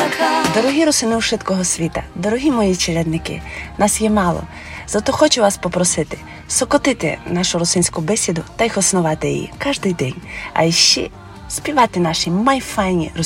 Дорогі русини ушиткого світа, дорогі мої челядники, нас є мало. Зато хочу вас попросити сокотити нашу русинську бесіду та й основати її кожен день. А ще співати наші майфайні